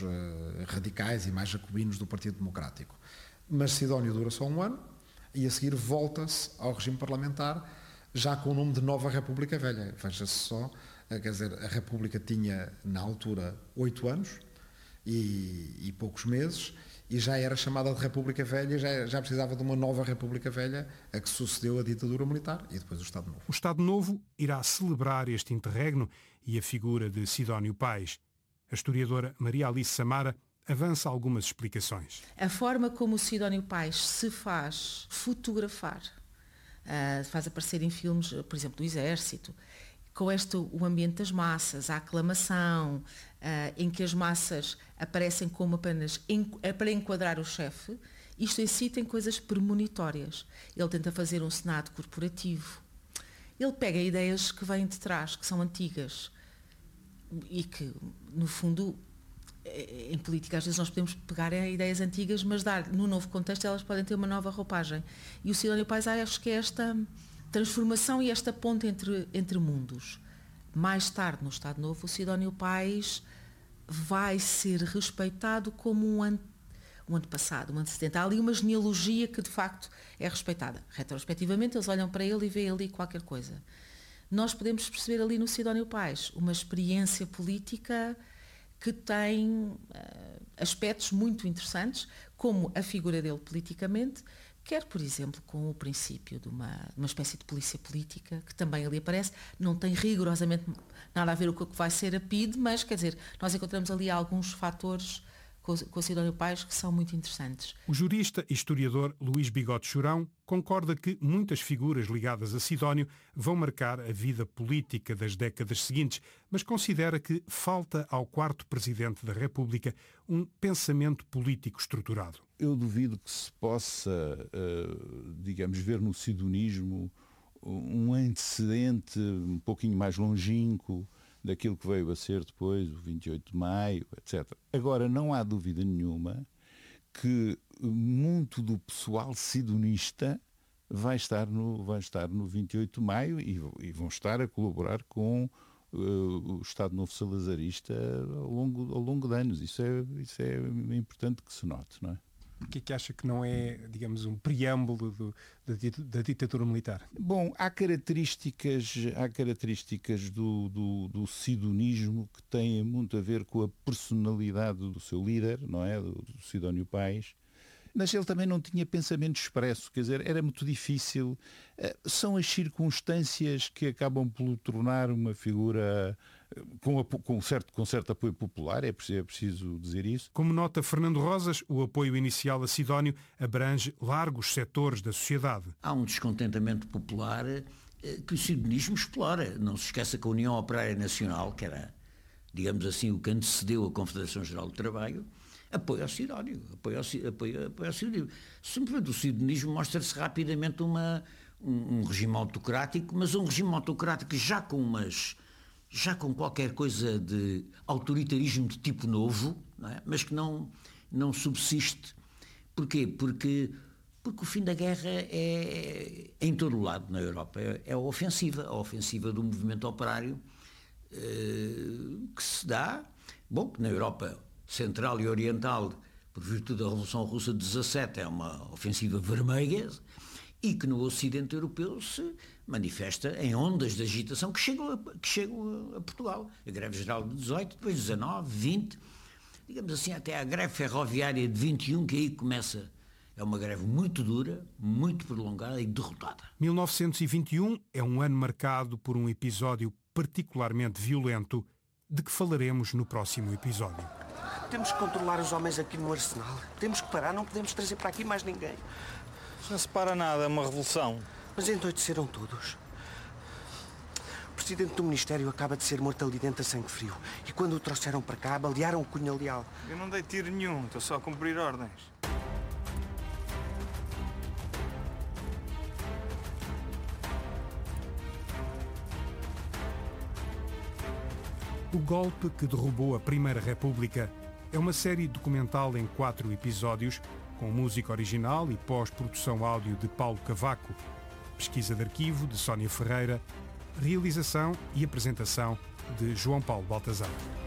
radicais e mais jacobinos do Partido Democrático. Mas Sidónio dura só um ano e a seguir volta-se ao regime parlamentar, já com o nome de Nova República Velha. Veja-se só, quer dizer, a República tinha na altura 8 anos e poucos meses, e já era chamada de República Velha, já precisava de uma nova República Velha, a que sucedeu a ditadura militar e depois o Estado Novo. O Estado Novo irá celebrar este interregno e a figura de Sidónio Pais. A historiadora Maria Alice Samara avança algumas explicações. A forma como o Sidónio Pais se faz fotografar, faz aparecer em filmes, por exemplo, do Exército, com o ambiente das massas, a aclamação, em que as massas aparecem como apenas para enquadrar o chefe, isto em si tem coisas premonitórias. Ele tenta fazer um Senado corporativo. Ele pega ideias que vêm de trás, que são antigas, e que, no fundo, em política às vezes nós podemos pegar ideias antigas, mas dar no novo contexto elas podem ter uma nova roupagem. E o Sidónio Pais acho que é esta transformação e esta ponte entre mundos. Mais tarde, no Estado Novo, o Sidónio Pais vai ser respeitado como um antepassado, um antecedente. Há ali uma genealogia que de facto é respeitada. Retrospectivamente eles olham para ele e veem ali qualquer coisa. Nós podemos perceber ali no Sidónio Pais uma experiência política que tem aspectos muito interessantes, como a figura dele politicamente, quer, por exemplo, com o princípio de uma espécie de polícia política, que também ali aparece, não tem rigorosamente nada a ver com o que vai ser a PIDE, mas, quer dizer, nós encontramos ali alguns fatores com o Sidónio Pais que são muito interessantes. O jurista e historiador Luís Bigode Churão concorda que muitas figuras ligadas a Sidónio vão marcar a vida política das décadas seguintes, mas considera que falta ao quarto Presidente da República um pensamento político estruturado. Eu duvido que se possa, digamos, ver no sidonismo um antecedente um pouquinho mais longínquo daquilo que veio a ser depois o 28 de maio, etc. Agora, não há dúvida nenhuma que muito do pessoal sidonista vai estar no 28 de maio e vão estar a colaborar com o Estado Novo Salazarista ao longo de anos. Isso é importante que se note, não é? O que é que acha que não é, digamos, um preâmbulo da ditadura militar? Bom, há características do sidonismo que têm muito a ver com a personalidade do seu líder, não é? Do Sidónio Pais. Mas ele também não tinha pensamento expresso, quer dizer, era muito difícil. São as circunstâncias que acabam por o tornar uma figura com certo apoio popular, é preciso dizer isso. Como nota Fernando Rosas, o apoio inicial a Sidónio abrange largos setores da sociedade. Há um descontentamento popular que o sidonismo explora. Não se esqueça que a União Operária Nacional, que era, digamos assim, o que antecedeu a Confederação Geral do Trabalho, apoio ao Sidónio. Simplesmente o sidonismo mostra-se rapidamente um regime autocrático, mas um regime autocrático já com qualquer coisa de autoritarismo de tipo novo, não é? Mas que não subsiste. Porquê? Porque o fim da guerra é em todo o lado na Europa. É a ofensiva do movimento operário que se dá, que na Europa Central e Oriental, por virtude da Revolução Russa de 17, é uma ofensiva vermelha, e que no Ocidente Europeu se manifesta em ondas de agitação que chegam a Portugal. A greve geral de 18, depois 19, 20, digamos assim, até a greve ferroviária de 21, que aí começa. É uma greve muito dura, muito prolongada e derrotada. 1921 é um ano marcado por um episódio particularmente violento, de que falaremos no próximo episódio. Temos que controlar os homens aqui no arsenal. Temos que parar, não podemos trazer para aqui mais ninguém. Não se para nada, é uma revolução. Mas endoideceram todos. O presidente do Ministério acaba de ser morto ali dentro a sangue frio. E quando o trouxeram para cá, balearam o Cunha Leal. Eu não dei tiro nenhum, estou só a cumprir ordens. O golpe que derrubou a Primeira República é uma série documental em 4 episódios, com música original e pós-produção áudio de Paulo Cavaco, pesquisa de arquivo de Sónia Ferreira, realização e apresentação de João Paulo Baltazar.